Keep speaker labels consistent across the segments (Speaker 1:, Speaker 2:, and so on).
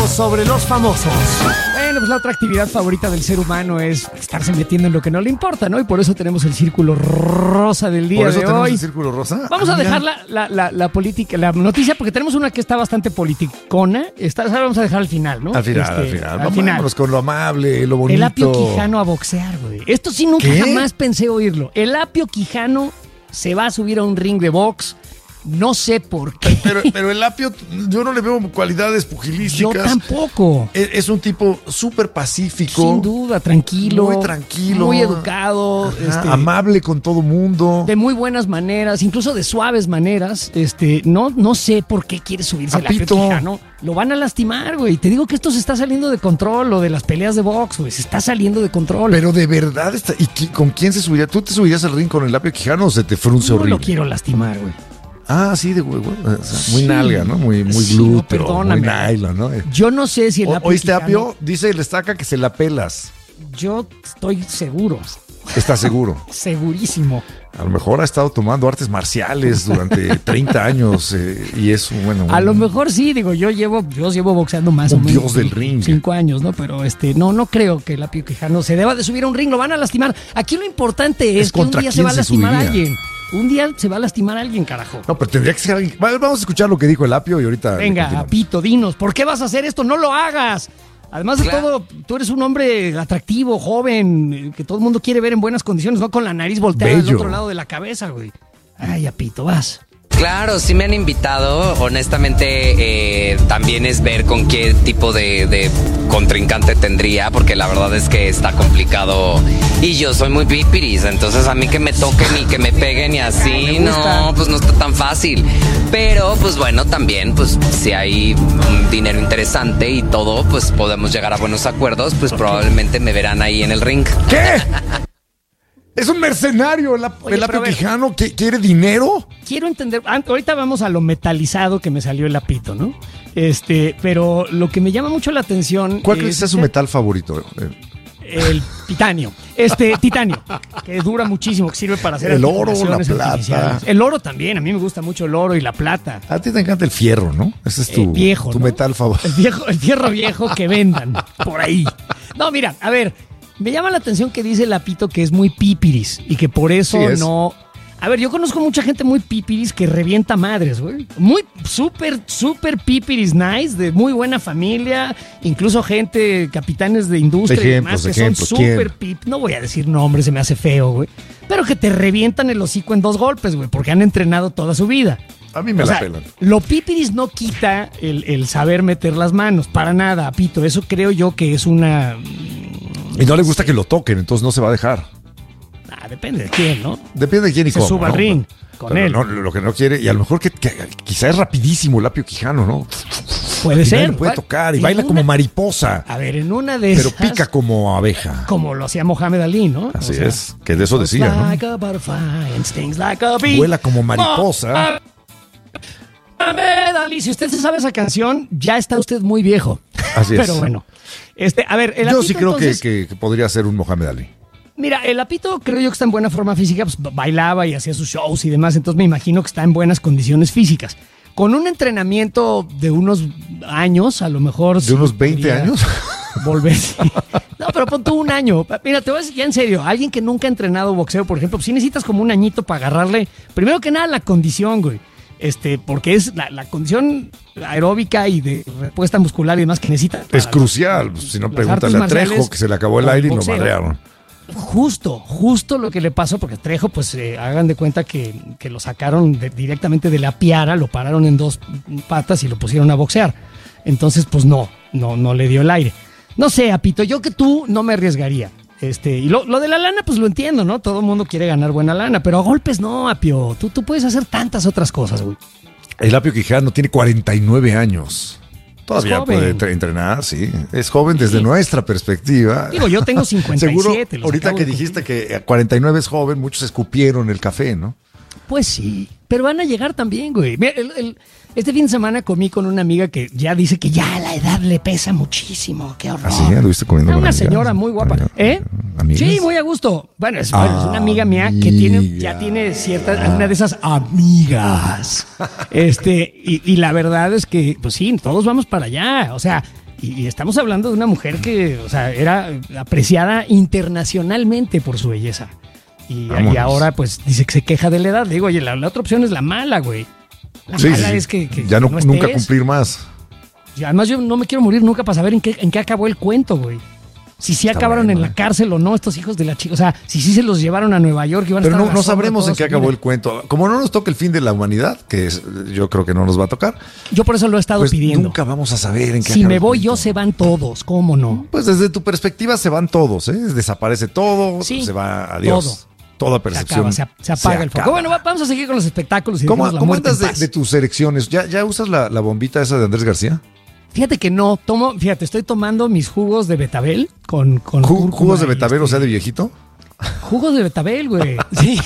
Speaker 1: sobre los famosos. Bueno, pues la otra actividad favorita del ser humano es estarse metiendo en lo que no le importa, ¿no? Y por eso tenemos el círculo rosa del día de hoy.
Speaker 2: ¿Por eso tenemos el círculo rosa?
Speaker 1: Vamos a dejar la política, la noticia, porque tenemos una que está bastante politicona. Esa vamos a dejar al final, ¿no?
Speaker 2: Al final. Vámonos con lo amable, lo bonito.
Speaker 1: El Apio Quijano a boxear, güey. Esto sí nunca jamás pensé oírlo. El Apio Quijano se va a subir a un ring de box. No sé por qué.
Speaker 2: Pero el Apio, yo no le veo cualidades pugilísticas.
Speaker 1: Yo tampoco.
Speaker 2: Es un tipo súper pacífico.
Speaker 1: Sin duda, tranquilo.
Speaker 2: Muy tranquilo.
Speaker 1: Muy educado.
Speaker 2: Amable con todo mundo.
Speaker 1: De muy buenas maneras, incluso de suaves maneras. No sé por qué quiere subirse el Apio Quijano. Lo van a lastimar, güey. Te digo que esto se está saliendo de control, lo de las peleas de box, güey. Se está saliendo de control.
Speaker 2: Pero de verdad está. ¿Y con quién se subiría? ¿Tú te subirías al ring con el Apio Quijano o se te frunce horrible?
Speaker 1: No lo quiero lastimar, güey.
Speaker 2: Ah, sí, de huevo. O sea, muy nalga, ¿no? Muy glúteo, muy nylon, ¿no?
Speaker 1: Yo no sé si el Apio
Speaker 2: ¿Oíste,
Speaker 1: Quijano,
Speaker 2: Apio? Dice el Estaca que se la pelas.
Speaker 1: Yo estoy seguro.
Speaker 2: ¿Estás seguro?
Speaker 1: Segurísimo.
Speaker 2: A lo mejor ha estado tomando artes marciales durante 30 años y es bueno.
Speaker 1: A lo mejor sí, digo, yo llevo boxeando más o menos.
Speaker 2: Dios del ring.
Speaker 1: 5 años, ¿no? Pero no creo que el Apio Quijano se deba de subir a un ring, lo van a lastimar. Aquí lo importante es que un día se va a lastimar a alguien. Un día se va a lastimar a alguien, carajo.
Speaker 2: No, pero tendría que ser alguien. Vamos a escuchar lo que dijo el Apio y ahorita.
Speaker 1: Venga, Apito, dinos, ¿por qué vas a hacer esto? No lo hagas. Además de todo, tú eres un hombre atractivo, joven, que todo el mundo quiere ver en buenas condiciones, no con la nariz volteada al otro lado de la cabeza, güey. Ay, Apito, vas.
Speaker 3: Claro, sí me han invitado. Honestamente, también es ver con qué tipo de contrincante tendría, porque la verdad es que está complicado. Y yo soy muy pipiris, entonces a mí que me toquen y que me peguen y así, no, pues no está tan fácil. Pero, pues bueno, también, pues si hay un dinero interesante y todo, pues podemos llegar a buenos acuerdos, pues probablemente me verán ahí en el ring.
Speaker 2: ¿Qué? Es un mercenario el Apio Quijano que quiere dinero.
Speaker 1: Quiero entender, ahorita vamos a lo metalizado que me salió el Apito, ¿no? Pero lo que me llama mucho la atención.
Speaker 2: ¿Cuál crees que es su metal favorito?
Speaker 1: El titanio. Titanio, que dura muchísimo, que sirve para hacer
Speaker 2: el oro, la plata.
Speaker 1: El oro también, a mí me gusta mucho el oro y la plata.
Speaker 2: A ti te encanta el fierro, ¿no? Ese es tu
Speaker 1: viejo,
Speaker 2: tu
Speaker 1: ¿no?
Speaker 2: metal favorito.
Speaker 1: El fierro viejo que vendan por ahí. No, mira, a ver. Me llama la atención que dice el Apito que es muy pipiris y que por eso no... A ver, yo conozco mucha gente muy pipiris que revienta madres, güey. Muy súper pipiris nice, de muy buena familia, incluso gente, capitanes de industria y demás, que son súper pip. No voy a decir nombres, se me hace feo, güey. Pero que te revientan el hocico en 2 golpes, güey, porque han entrenado toda su vida.
Speaker 2: A mí me la pelan.
Speaker 1: Lo pipiris no quita el saber meter las manos, para nada, Apito. Eso creo yo que es una...
Speaker 2: Y no le gusta que lo toquen, entonces no se va a dejar.
Speaker 1: Depende de quién, ¿no?
Speaker 2: Depende de quién y cómo.
Speaker 1: Se suba al ring con él.
Speaker 2: No, lo que no quiere, y a lo mejor que quizá es rapidísimo el Apio Quijano, ¿no?
Speaker 1: Puede ser.
Speaker 2: Puede tocar y baila como mariposa.
Speaker 1: A ver, en una de esas.
Speaker 2: Pero pica como abeja.
Speaker 1: Como lo hacía Mohamed Ali, ¿no?
Speaker 2: Así es, que de eso decía, ¿no? Vuela como mariposa.
Speaker 1: Mohamed Ali, si usted se sabe esa canción, ya está usted muy viejo.
Speaker 2: Así es.
Speaker 1: Pero bueno. A ver, el
Speaker 2: Yo
Speaker 1: Apito,
Speaker 2: sí creo
Speaker 1: entonces,
Speaker 2: que podría ser un Mohamed Ali.
Speaker 1: Mira, el Apito creo yo que está en buena forma física, pues bailaba y hacía sus shows y demás, entonces me imagino que está en buenas condiciones físicas. Con un entrenamiento de unos años, a lo mejor...
Speaker 2: ¿De unos 20 años?
Speaker 1: Volverse. No, pero pon tú un año. Mira, te voy a decir ya en serio, alguien que nunca ha entrenado boxeo, por ejemplo, pues sí necesitas como un añito para agarrarle, primero que nada, la condición, güey. Porque es la condición aeróbica y de respuesta muscular y demás que necesita.
Speaker 2: Es crucial, si no pregúntale a Trejo que se le acabó el aire y lo madrearon.
Speaker 1: Justo lo que le pasó, porque Trejo, pues hagan de cuenta que lo sacaron directamente de la piara, lo pararon en 2 patas y lo pusieron a boxear. Entonces, pues no le dio el aire. No sé, Apito, yo que tú no me arriesgaría. Y lo de la lana, pues lo entiendo, ¿no? Todo el mundo quiere ganar buena lana, pero a golpes no, Apio. Tú puedes hacer tantas otras cosas, güey.
Speaker 2: El Apio Quijano tiene 49 años. Todavía puede entrenar, sí. Es joven desde nuestra perspectiva.
Speaker 1: Digo, yo tengo 57.
Speaker 2: Seguro, ahorita que dijiste que 49 es joven, muchos escupieron el café, ¿no?
Speaker 1: Pues sí, pero van a llegar también, güey. Mira, este fin de semana comí con una amiga que ya dice que ya la edad le pesa muchísimo. Qué horror.
Speaker 2: ¿Ah, sí? ¿Anduviste comiendo con
Speaker 1: una
Speaker 2: amigas?
Speaker 1: Señora muy guapa.
Speaker 2: ¿Amigas?
Speaker 1: Sí, muy a gusto. Bueno, es una amiga mía que ya tiene una de esas amigas. Y la verdad es que, pues sí, todos vamos para allá. O sea, Y estamos hablando de una mujer que, o sea, era apreciada internacionalmente por su belleza. Y ahora, pues, dice que se queja de la edad. Le digo, oye, la otra opción es la mala, güey. La mala es que
Speaker 2: ya no nunca cumplir más.
Speaker 1: Y además, yo no me quiero morir nunca para saber en qué acabó el cuento, güey. Si sí acabaron en la cárcel o no estos hijos de la chica. O sea, si sí se los llevaron a Nueva York.
Speaker 2: Pero no sabremos en qué acabó el cuento. Como no nos toca el fin de la humanidad, yo creo que no nos va a tocar.
Speaker 1: Yo por eso lo he estado pidiendo.
Speaker 2: Nunca vamos a saber en qué
Speaker 1: acabó. Si me voy yo, se van todos. ¿Cómo no?
Speaker 2: Pues desde tu perspectiva se van todos, ¿eh? Desaparece todo, se va, adiós. Toda percepción.
Speaker 1: Se apaga el foco. Bueno, vamos a seguir con los espectáculos.
Speaker 2: ¿Cómo andas de tus erecciones? ¿Ya usas la bombita esa de Andrés García?
Speaker 1: Fíjate que no, estoy tomando mis jugos de betabel con
Speaker 2: ¿Jugos de betabel, o sea, de viejito?
Speaker 1: Jugos de betabel, güey. Sí.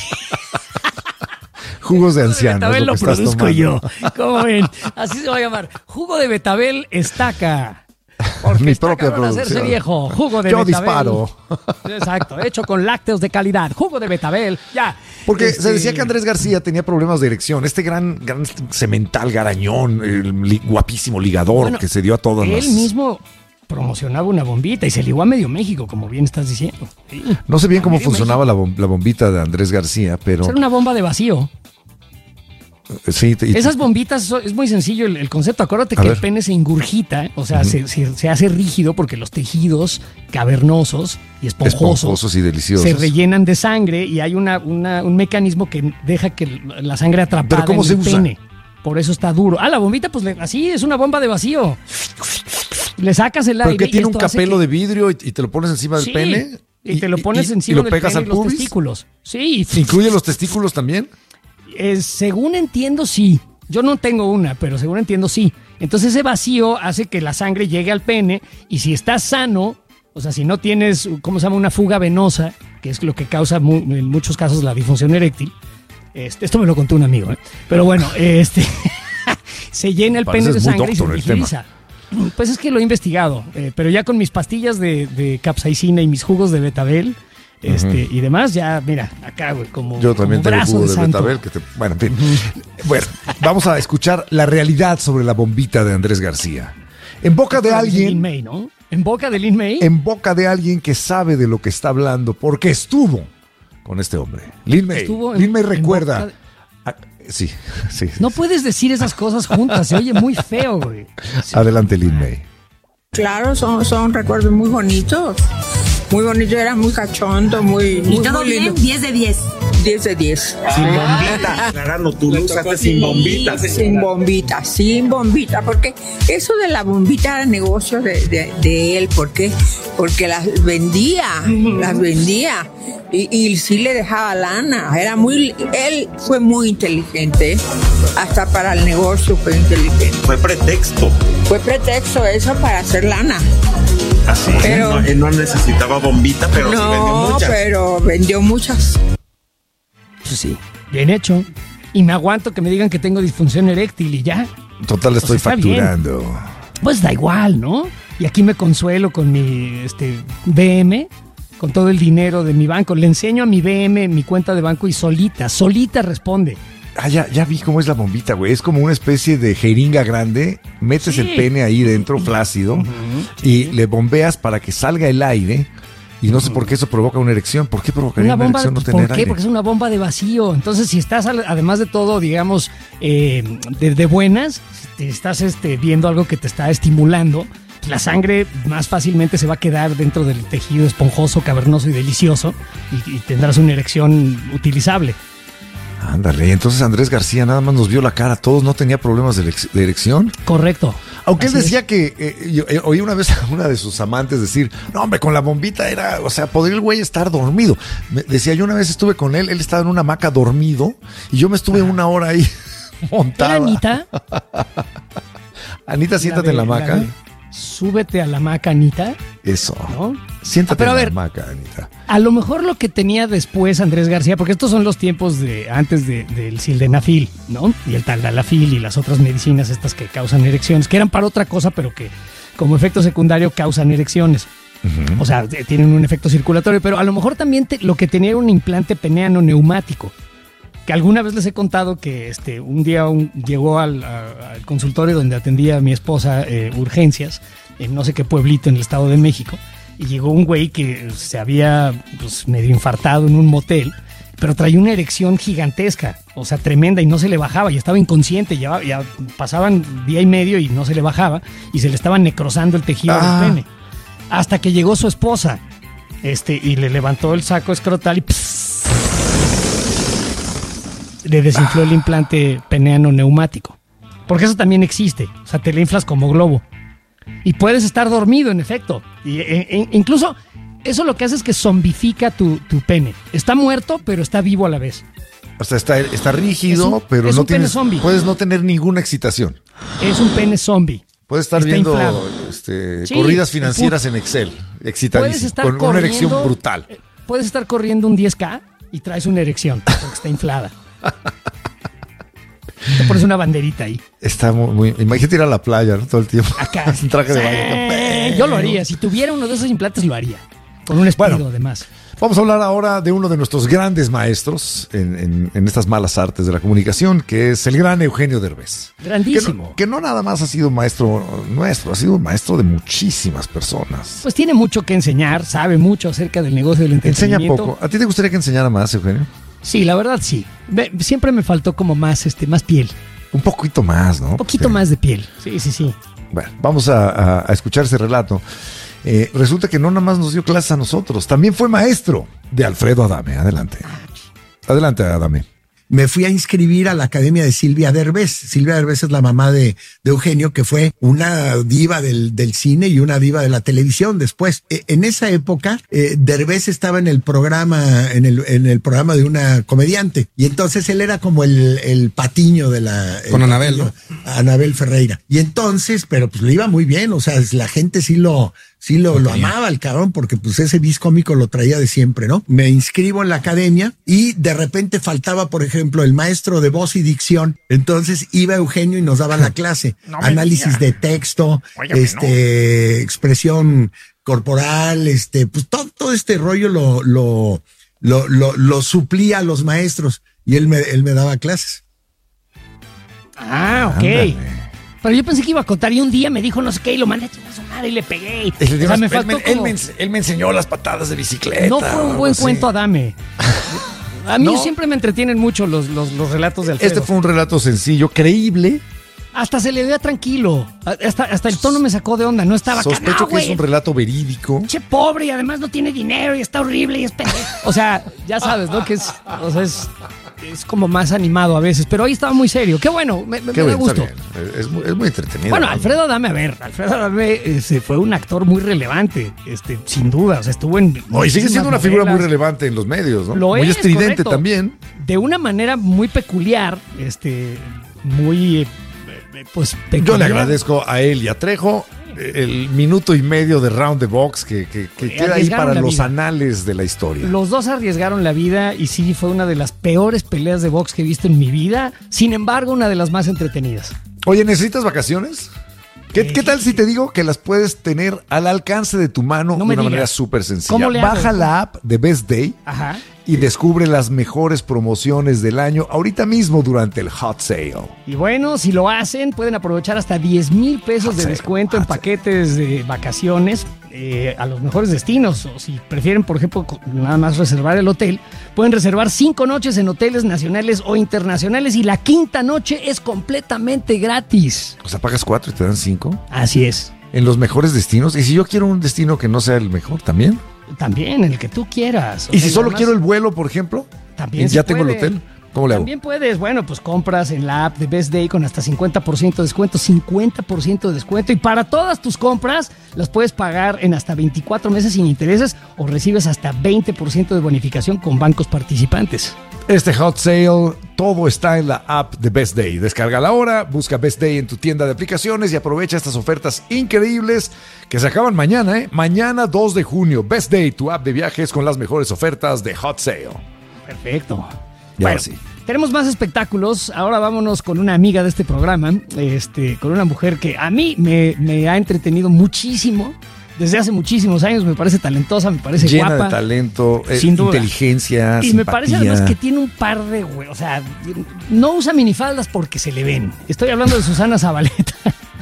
Speaker 2: Jugos de anciano.
Speaker 1: Betabel lo produzco yo. ¿Cómo ven? Así se va a llamar. Jugo de betabel estaca. Porque
Speaker 2: mi propia producción.
Speaker 1: Hacerse viejo. Jugo de
Speaker 2: yo
Speaker 1: betabel.
Speaker 2: Disparo.
Speaker 1: Exacto, hecho con lácteos de calidad. Jugo de betabel, ya.
Speaker 2: Porque se decía que Andrés García tenía problemas de erección. Este gran semental garañón, guapísimo ligador que se dio a todas
Speaker 1: él mismo promocionaba una bombita y se ligó a medio México, como bien estás diciendo. Sí.
Speaker 2: No sé bien cómo funcionaba la bombita de Andrés García, pero...
Speaker 1: Era una bomba de vacío.
Speaker 2: Sí,
Speaker 1: esas bombitas, es muy sencillo el concepto. Acuérdate que el pene se ingurgita, o sea, se hace rígido porque los tejidos cavernosos y esponjosos
Speaker 2: y deliciosos
Speaker 1: se rellenan de sangre y hay un mecanismo que deja que la sangre atrapada en el pene. Por eso está duro. La bombita, pues así es una bomba de vacío. Le sacas el aire.
Speaker 2: Porque tiene un capelo de vidrio y te lo pones encima del pene.
Speaker 1: Y te lo pones encima del pene y los testículos. Sí.
Speaker 2: ¿Incluye los testículos también?
Speaker 1: Según entiendo, sí. Yo no tengo una, pero según entiendo, sí. Entonces ese vacío hace que la sangre llegue al pene y si estás sano, o sea, si no tienes, ¿cómo se llama? Una fuga venosa, que es lo que causa en muchos casos la disfunción eréctil. Esto me lo contó un amigo, ¿eh? Pero bueno, se llena el pene de sangre y se rigiliza. Pues es que lo he investigado, pero ya con mis pastillas de capsaicina y mis jugos de betabel, y demás, ya, mira, acá, güey, como
Speaker 2: yo también tengo jugo de betabel. Bueno, en fin. Bueno, vamos a escuchar la realidad sobre la bombita de Andrés García. En boca de alguien...
Speaker 1: Lin May, ¿no? ¿En boca de Lin May?
Speaker 2: En boca de alguien que sabe de lo que está hablando, porque estuvo con este hombre. Lin May. Lin May recuerda... Sí.
Speaker 1: No puedes decir esas cosas juntas, se oye muy feo, güey. Sí.
Speaker 2: Adelante, Lin May.
Speaker 4: Claro, son recuerdos muy bonitos. Muy bonito, era muy cachondo, muy
Speaker 5: todo
Speaker 4: muy
Speaker 5: bien,
Speaker 4: lindo.
Speaker 5: 10 de 10.
Speaker 4: 10 de 10.
Speaker 6: Sin bombita. Aclarando, tú lo usaste sin bombita.
Speaker 4: Sin bombita, porque eso de la bombita era negocio de él. ¿Por qué? Porque las vendía. Y sí le dejaba lana. Él fue muy inteligente. Hasta para el negocio fue inteligente.
Speaker 6: Fue pretexto
Speaker 4: eso para hacer lana.
Speaker 6: Así, pero él no necesitaba bombita, pero sí vendió muchas.
Speaker 4: Pero vendió muchas.
Speaker 1: Pues sí, bien hecho. Y me aguanto que me digan que tengo disfunción eréctil y ya.
Speaker 2: Total, estoy facturando.
Speaker 1: Bien. Pues da igual, ¿no? Y aquí me consuelo con mi BM, con todo el dinero de mi banco. Le enseño a mi BM mi cuenta de banco y solita responde.
Speaker 2: Ya vi cómo es la bombita, güey. Es como una especie de jeringa grande. Metes el pene ahí dentro, flácido, y le bombeas para que salga el aire. Y no sé por qué eso provoca una erección. ¿Por qué provocaría una erección no tener aire?
Speaker 1: ¿Por qué? Porque es una bomba de vacío. Entonces, si estás, además de todo, digamos, de buenas, si estás viendo algo que te está estimulando, la sangre más fácilmente se va a quedar dentro del tejido esponjoso, cavernoso y delicioso, y tendrás una erección utilizable.
Speaker 2: Ándale, entonces Andrés García nada más nos vio la cara, todos no tenía problemas de erección.
Speaker 1: Correcto.
Speaker 2: Aunque él decía que, yo oí una vez a una de sus amantes decir, no hombre, con la bombita era, o sea, podría el güey estar dormido. Decía, yo una vez estuve con él estaba en una hamaca dormido y yo me estuve una hora ahí montada.
Speaker 1: ¿Era Anita?
Speaker 2: Anita, siéntate en la hamaca.
Speaker 1: Súbete a la hamaca, Anita.
Speaker 2: Eso.
Speaker 1: ¿No?
Speaker 2: Siéntate en la hamaca, Anita.
Speaker 1: A lo mejor lo que tenía después Andrés García, porque estos son los tiempos antes del sildenafil, ¿no? Y el taldalafil y las otras medicinas estas que causan erecciones, que eran para otra cosa, pero que como efecto secundario causan erecciones. O sea, tienen un efecto circulatorio, pero a lo mejor también lo que tenía era un implante peneano neumático. Que alguna vez les he contado que un día llegó al consultorio donde atendía a mi esposa urgencias en no sé qué pueblito en el Estado de México, y llegó un güey que se había pues, medio infartado en un motel, pero traía una erección gigantesca, o sea, tremenda, y no se le bajaba, y estaba inconsciente, ya pasaban día y medio y no se le bajaba, y se le estaba necrosando el tejido del pene. Hasta que llegó su esposa, y le levantó el saco escrotal y le desinfló el implante peneano neumático. Porque eso también existe, o sea, te le inflas como globo. Y puedes estar dormido, en efecto. Y, incluso eso lo que hace es que zombifica tu pene. Está muerto, pero está vivo a la vez.
Speaker 2: O sea, está rígido, pero no tienes, puedes no tener ninguna excitación.
Speaker 1: Es un pene zombie.
Speaker 2: Puedes estar viendo corridas financieras en Excel, excitadísimo, con una erección brutal.
Speaker 1: Puedes estar corriendo un 10K y traes una erección, porque está inflada. Te pones una banderita ahí.
Speaker 2: Está muy... Imagínate ir a la playa, ¿no? Todo el tiempo.
Speaker 1: Acá.
Speaker 2: Un traje de baño.
Speaker 1: Yo lo haría. Si tuviera uno de esos implantes, lo haría. Con un espíritu, además.
Speaker 2: Vamos a hablar ahora de uno de nuestros grandes maestros en estas malas artes de la comunicación, que es el gran Eugenio Derbez.
Speaker 1: Grandísimo.
Speaker 2: Que no nada más ha sido maestro nuestro, ha sido maestro de muchísimas personas.
Speaker 1: Pues tiene mucho que enseñar, sabe mucho acerca del negocio del entretenimiento.
Speaker 2: Enseña poco. ¿A ti te gustaría que enseñara más, Eugenio?
Speaker 1: Sí, la verdad sí. Siempre me faltó como más piel.
Speaker 2: Un poquito más, ¿no?
Speaker 1: Un poquito más de piel. Sí.
Speaker 2: Bueno, vamos a escuchar ese relato. Resulta que no nada más nos dio clases a nosotros, también fue maestro de Alfredo Adame. Adelante. Adelante, Adame.
Speaker 5: Me fui a inscribir a la academia de Silvia Derbez. Silvia Derbez es la mamá de Eugenio, que fue una diva del cine y una diva de la televisión después. En esa época, Derbez estaba en el programa, en el programa de una comediante. Y entonces él era como el patiño de la...
Speaker 2: Con Anabel, ¿no?
Speaker 5: Anabel Ferreira. Y entonces, pero pues le iba muy bien, o sea, la gente sí lo amaba el cabrón, porque pues ese bis cómico lo traía de siempre, ¿no? Me inscribo en la academia y de repente faltaba, por ejemplo, el maestro de voz y dicción. Entonces iba Eugenio y nos daba la clase. Análisis de texto, expresión corporal, pues todo este rollo lo suplía a los maestros y él me daba clases.
Speaker 1: Ah, ok. Ándale. Pero yo pensé que iba a contar y un día me dijo no sé qué y lo mandé a chingar a su madre y le pegué. O sea, me faltó
Speaker 2: él me enseñó las patadas de bicicleta.
Speaker 1: No fue un buen cuento, Adame. A mí siempre me entretienen mucho los relatos de Alfredo.
Speaker 2: Este fue un relato sencillo, creíble.
Speaker 1: Hasta se le veía tranquilo. Hasta el tono me sacó de onda. No estaba acá.
Speaker 2: Sospecho que es un relato verídico.
Speaker 1: Che, pobre, y además no tiene dinero y está horrible y es pendejo. O sea, ya sabes, ¿no? Que es como más animado a veces, pero ahí estaba muy serio. Qué bueno, me da gusto.
Speaker 2: Es muy entretenido.
Speaker 1: Bueno, Alfredo Adame, fue un actor muy relevante, sin duda. O sea, estuvo en...
Speaker 2: Y sigue siendo una figura muy relevante en los medios, ¿no?
Speaker 1: Muy
Speaker 2: estridente, correcto. También.
Speaker 1: De una manera muy peculiar, muy... pues peculiar.
Speaker 2: Yo le agradezco a él y a Trejo el minuto y medio de Round the Box que queda ahí para los anales de la historia.
Speaker 1: Los dos arriesgaron la vida y sí, fue una de las peores peleas de box que he visto en mi vida. Sin embargo, una de las más entretenidas.
Speaker 2: Oye, ¿necesitas vacaciones? ¿Qué tal si te digo que las puedes tener al alcance de tu mano de una manera súper sencilla? Baja la app de Best Day y descubre las mejores promociones del año ahorita mismo durante el Hot Sale.
Speaker 1: Y bueno, si lo hacen, pueden aprovechar hasta 10,000 pesos de descuento en paquetes de vacaciones a los mejores destinos. O si prefieren, por ejemplo, nada más reservar el hotel, pueden reservar 5 noches en hoteles nacionales o internacionales y la quinta noche es completamente gratis.
Speaker 2: O sea, pagas 4 y te dan 5.
Speaker 1: Así es.
Speaker 2: En los mejores destinos. ¿Y si yo quiero un destino que no sea el mejor también?
Speaker 1: También, el que tú quieras.
Speaker 2: ¿Y si solo quiero el vuelo, por ejemplo?
Speaker 1: También
Speaker 2: ¿Ya tengo el hotel? ¿Cómo le hago?
Speaker 1: También puedes, bueno, pues compras en la app de Best Day con hasta 50% de descuento, 50% de descuento. Y para todas tus compras las puedes pagar en hasta 24 meses sin intereses o recibes hasta 20% de bonificación con bancos participantes.
Speaker 2: Este Hot Sale, todo está en la app de Best Day. Descárgala ahora, busca Best Day en tu tienda de aplicaciones y aprovecha estas ofertas increíbles que se acaban mañana, ¿eh? Mañana 2 de junio. Best Day, tu app de viajes con las mejores ofertas de Hot Sale.
Speaker 1: Perfecto.
Speaker 2: Bueno, sí.
Speaker 1: Tenemos más espectáculos. Ahora vámonos con una amiga de este programa, con una mujer que a mí me ha entretenido muchísimo. Desde hace muchísimos años me parece talentosa, me parece
Speaker 2: llena
Speaker 1: guapa.
Speaker 2: Llena de talento,
Speaker 1: sin duda.
Speaker 2: Inteligencia,
Speaker 1: y
Speaker 2: simpatía.
Speaker 1: Me parece además que tiene un par de... O sea, no usa minifaldas porque se le ven. Estoy hablando de Susana Zabaleta.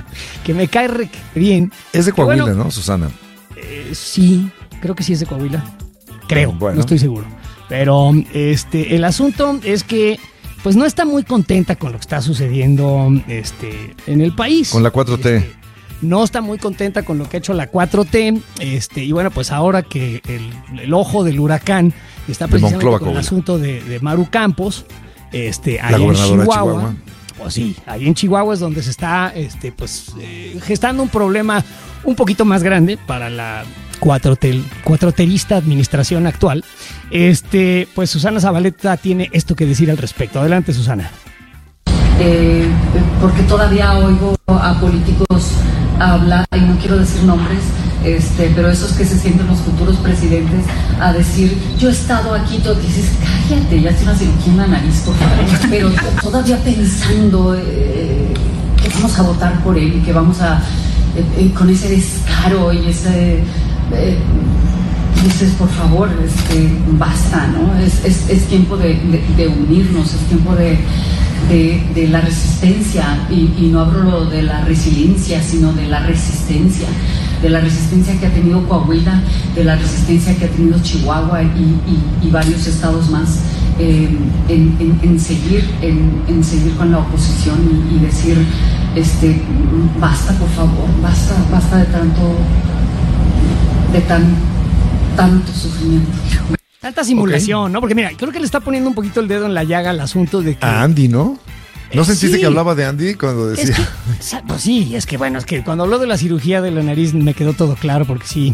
Speaker 1: que me cae re bien.
Speaker 2: Es de Coahuila,
Speaker 1: bueno,
Speaker 2: ¿no, Susana?
Speaker 1: Sí, creo que sí es de Coahuila. Creo,
Speaker 2: Bueno.
Speaker 1: no estoy seguro. Pero el asunto es que pues no está muy contenta con lo que está sucediendo en el país.
Speaker 2: Con la 4T.
Speaker 1: No está muy contenta con lo que ha hecho la 4T. Y bueno, pues ahora que el ojo del huracán está precisamente
Speaker 2: Monclova,
Speaker 1: con el
Speaker 2: Coahuila.
Speaker 1: asunto de Maru Campos, allá
Speaker 2: La
Speaker 1: en
Speaker 2: gobernadora de
Speaker 1: Chihuahua.
Speaker 2: Chihuahua.
Speaker 1: Pues sí, ahí en Chihuahua es donde se está gestando un problema un poquito más grande para la cuatroterista administración actual. Pues Susana Zabaleta tiene esto que decir al respecto. Adelante, Susana.
Speaker 7: Porque todavía oigo a políticos hablar, y no quiero decir nombres, pero esos que se sienten los futuros presidentes a decir, yo he estado aquí, tú dices, cállate, ya tienes una cirugía en la nariz, por favor, pero todavía pensando que vamos a votar por él y que vamos a, con ese descaro y ese... dices, por favor, basta, ¿no? Es tiempo de unirnos, es tiempo de la resistencia, y no hablo de la resiliencia, sino de la resistencia que ha tenido Coahuila, de la resistencia que ha tenido Chihuahua y varios estados más, en seguir con la oposición y decir, basta, por favor, basta de tanto sufrimiento.
Speaker 1: Tanta simulación, ¿no? Porque mira, creo que le está poniendo un poquito el dedo en la llaga al asunto de que...
Speaker 2: A Andy, ¿no? ¿No sentiste
Speaker 1: sí.
Speaker 2: que hablaba de Andy cuando decía?
Speaker 1: Pues sí, es que bueno, es que cuando habló de la cirugía de la nariz me quedó todo claro, porque sí,